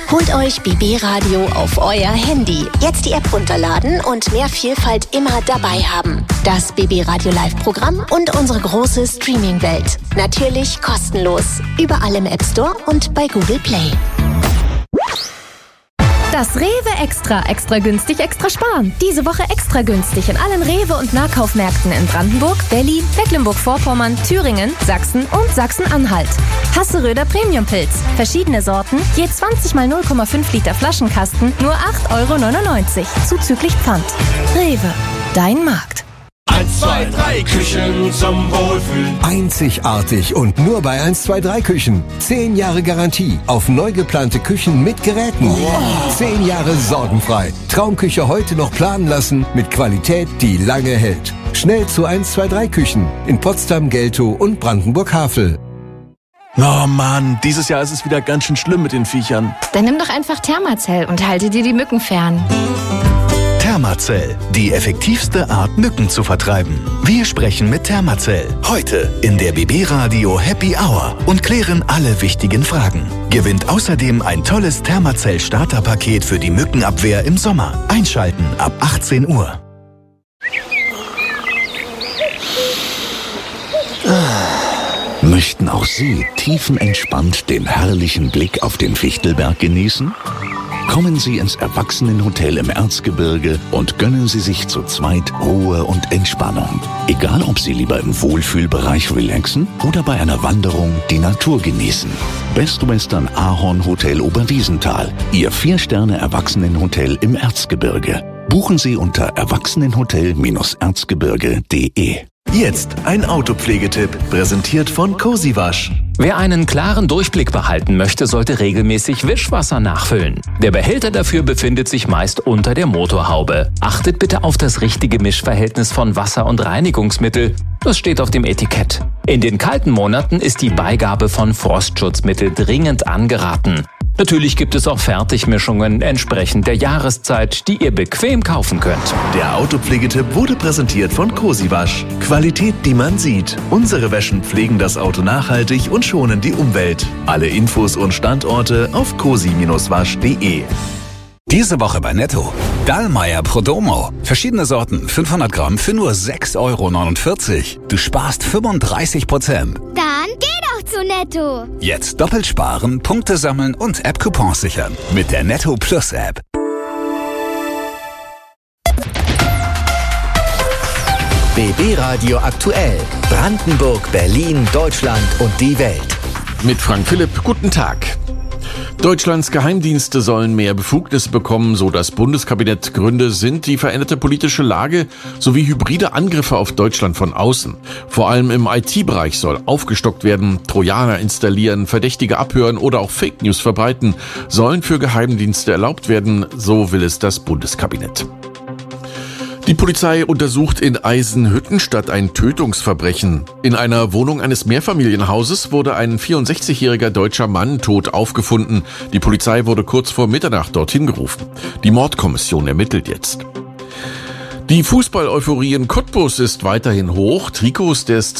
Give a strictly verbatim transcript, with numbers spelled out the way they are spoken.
Holt euch B B Radio auf euer Handy. Jetzt die App runterladen und mehr Vielfalt immer dabei haben. Das B B Radio Live-Programm und unsere große Streaming-Welt. Natürlich kostenlos. Überall im App Store und bei Google Play. Das Rewe Extra. Extra günstig, extra sparen. Diese Woche extra günstig in allen Rewe- und Nahkaufmärkten in Brandenburg, Berlin, Mecklenburg-Vorpommern, Thüringen, Sachsen und Sachsen-Anhalt. Hasseröder Premiumpilz. Verschiedene Sorten, je zwanzig mal null Komma fünf Liter Flaschenkasten, nur acht Euro neunundneunzig, zuzüglich Pfand. Rewe, dein Markt. eins, zwei, drei Küchen zum Wohlfühlen. Einzigartig und nur bei eins, zwei, drei Küchen. Zehn Jahre Garantie auf neu geplante Küchen mit Geräten. Wow. Zehn Jahre sorgenfrei. Traumküche heute noch planen lassen mit Qualität, die lange hält. Schnell zu eins, zwei, drei Küchen in Potsdam, Geltow und Brandenburg-Havel. Oh Mann, dieses Jahr ist es wieder ganz schön schlimm mit den Viechern. Dann nimm doch einfach Thermacell und halte dir die Mücken fern. Thermacell, die effektivste Art, Mücken zu vertreiben. Wir sprechen mit Thermacell. Heute in der B B Radio Happy Hour und klären alle wichtigen Fragen. Gewinnt außerdem ein tolles Thermacell Starterpaket für die Mückenabwehr im Sommer. Einschalten ab achtzehn Uhr. Möchten auch Sie tiefenentspannt den herrlichen Blick auf den Fichtelberg genießen? Kommen Sie ins Erwachsenenhotel im Erzgebirge und gönnen Sie sich zu zweit Ruhe und Entspannung. Egal, ob Sie lieber im Wohlfühlbereich relaxen oder bei einer Wanderung die Natur genießen. Best Western Ahorn Hotel Oberwiesenthal, Ihr Vier-Sterne-Erwachsenenhotel im Erzgebirge. Buchen Sie unter erwachsenenhotel erzgebirge punkt de. Jetzt ein Autopflegetipp, präsentiert von Cozy Wasch. Wer einen klaren Durchblick behalten möchte, sollte regelmäßig Wischwasser nachfüllen. Der Behälter dafür befindet sich meist unter der Motorhaube. Achtet bitte auf das richtige Mischverhältnis von Wasser und Reinigungsmittel. Das steht auf dem Etikett. In den kalten Monaten ist die Beigabe von Frostschutzmittel dringend angeraten. Natürlich gibt es auch Fertigmischungen entsprechend der Jahreszeit, die ihr bequem kaufen könnt. Der Autopflegetipp wurde präsentiert von Cozy Wasch. Qualität, die man sieht. Unsere Wäschen pflegen das Auto nachhaltig und schonen die Umwelt. Alle Infos und Standorte auf cozy wasch punkt de. Diese Woche bei Netto. Dallmayr Prodomo. Verschiedene Sorten, fünfhundert Gramm für nur sechs Euro neunundvierzig. Du sparst fünfunddreißig Prozent. Dann geh doch zu Netto. Jetzt doppelt sparen, Punkte sammeln und App-Coupons sichern. Mit der Netto Plus App. B B Radio aktuell. Brandenburg, Berlin, Deutschland und die Welt. Mit Frank Philipp, guten Tag. Deutschlands Geheimdienste sollen mehr Befugnisse bekommen, so das Bundeskabinett. Gründe sind die veränderte politische Lage sowie hybride Angriffe auf Deutschland von außen. Vor allem im I T-Bereich soll aufgestockt werden. Trojaner installieren, Verdächtige abhören oder auch Fake News verbreiten sollen für Geheimdienste erlaubt werden, so will es das Bundeskabinett. Die Polizei untersucht in Eisenhüttenstadt ein Tötungsverbrechen. In einer Wohnung eines Mehrfamilienhauses wurde ein vierundsechzigjähriger deutscher Mann tot aufgefunden. Die Polizei wurde kurz vor Mitternacht dorthin gerufen. Die Mordkommission ermittelt jetzt. Die Fußball-Euphorie in Cottbus ist weiterhin hoch. Trikots des